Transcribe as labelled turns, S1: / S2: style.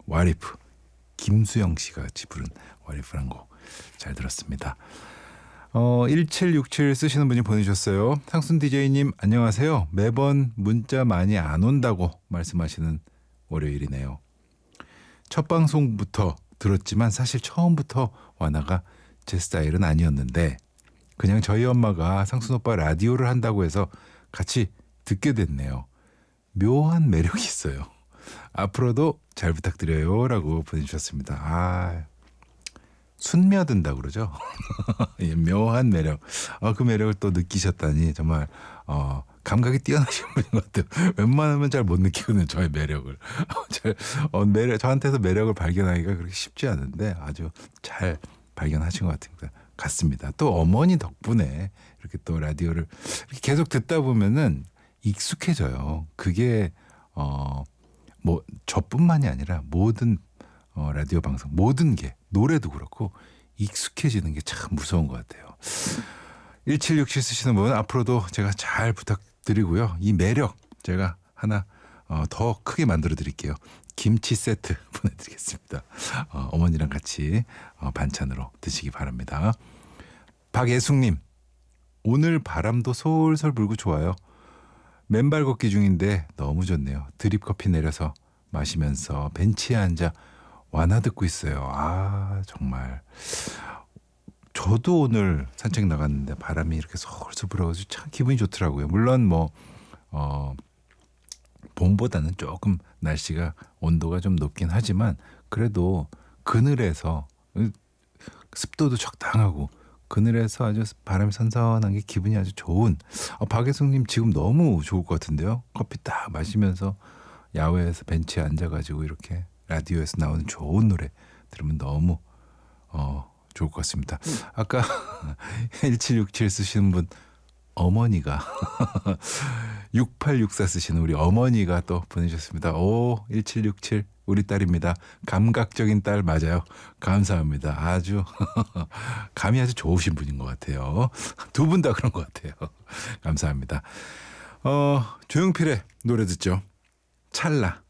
S1: 와리프, 김수영 씨가 같이 부른 와리프란 곡 잘 들었습니다. 1767 쓰시는 분이 보내주셨어요. 상순 DJ님 안녕하세요. 매번 문자 많이 안 온다고 말씀하시는 월요일이네요. 첫 방송부터 들었지만 사실 처음부터 와나가 제 스타일은 아니었는데 그냥 저희 엄마가 상순 오빠 라디오를 한다고 해서 같이 듣게 됐네요. 묘한 매력이 있어요. 앞으로도 잘 부탁드려요 라고 보내주셨습니다. 순며든다 그러죠. 예, 묘한 매력. 그 매력을 또 느끼셨다니 정말 감각이 뛰어나신 분인 것 같아요. 웬만하면 잘 못 느끼거든요. 저의 매력을. 저한테서 매력을 발견하기가 그렇게 쉽지 않은데 아주 잘 발견하신 것 같습니다. 또 어머니 덕분에 이렇게 또 라디오를 이렇게 계속 듣다 보면은 익숙해져요. 그게 뭐 저뿐만이 아니라 모든 라디오 방송 모든 게 노래도 그렇고 익숙해지는 게 참 무서운 것 같아요. 1767 쓰시는 분 앞으로도 제가 잘 부탁드리고요. 이 매력 제가 하나 더 크게 만들어 드릴게요. 김치 세트 보내드리겠습니다. 어머니랑 같이 반찬으로 드시기 바랍니다. 박예숙님 오늘 바람도 솔솔 불고 좋아요. 맨발 걷기 중인데 너무 좋네요. 드립 커피 내려서 마시면서 벤치에 앉아 완화 듣고 있어요. 정말 저도 오늘 산책 나갔는데 바람이 이렇게 솔솔 불어가지고 참 기분이 좋더라고요. 물론 뭐 봄보다는 조금 날씨가 온도가 좀 높긴 하지만 그래도 그늘에서 습도도 적당하고 그늘에서 아주 바람이 선선한 게 기분이 아주 좋은 박예숙님 지금 너무 좋을 것 같은데요. 커피 딱 마시면서 야외에서 벤치에 앉아가지고 이렇게 라디오에서 나오는 좋은 노래 들으면 너무 좋을 것 같습니다. 아까 1767 쓰시는 분 어머니가 6864 쓰시는 우리 어머니가 또 보내주셨습니다. 1767 우리 딸입니다. 감각적인 딸 맞아요. 감사합니다. 아주 감이 아주 좋으신 분인 것 같아요. 두 분 다 그런 것 같아요. 감사합니다. 조용필의 노래 듣죠. 찰나.